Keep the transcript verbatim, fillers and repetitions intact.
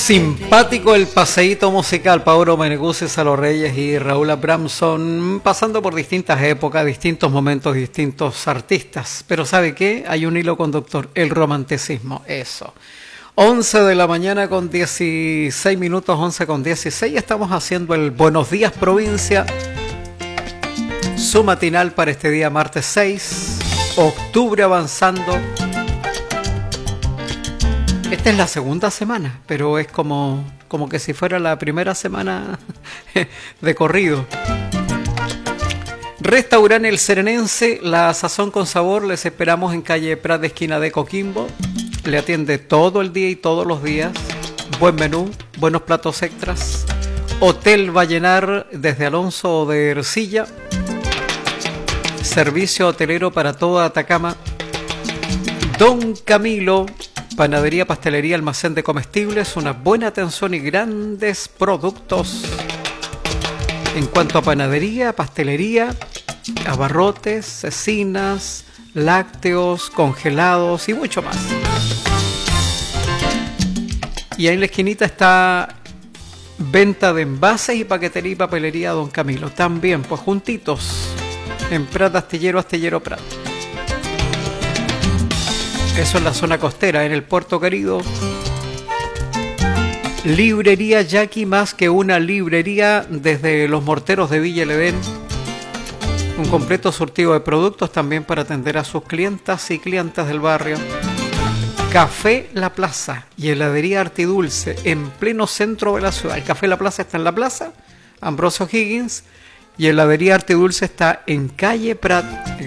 Simpático el paseíto musical. Paolo Meneguzzi, Salo Reyes y Raúl Abramson, pasando por distintas épocas, distintos momentos, distintos artistas. Pero ¿sabe qué? Hay un hilo conductor, el romanticismo, eso. once de la mañana con dieciséis minutos, once con dieciséis. Estamos haciendo el Buenos Días Provincia, su matinal para este día martes seis, octubre avanzando. Esta es la segunda semana, pero es como, como que si fuera la primera semana de corrido. Restaurante El Serenense, la sazón con sabor. Les esperamos en calle Prat, esquina de Coquimbo. Le atiende todo el día y todos los días. Buen menú, buenos platos extras. Hotel Vallenar desde Alonso de Ercilla. Servicio hotelero para toda Atacama. Don Camilo, panadería, pastelería, almacén de comestibles, una buena atención y grandes productos en cuanto a panadería, pastelería, abarrotes, cecinas, lácteos, congelados y mucho más. Y ahí en la esquinita está venta de envases y paquetería y papelería Don Camilo. También, pues juntitos, en Prat, Astillero, Astillero Prat. Eso es la zona costera. En el Puerto Querido, librería Jackie, más que una librería, desde los morteros de Villa El Edén. Un completo surtido de productos también para atender a sus clientas y clientas del barrio. Café La Plaza y heladería Artidulce en pleno centro de la ciudad. El Café La Plaza está en la plaza Ambrosio Higgins y heladería Artidulce está en calle Prat,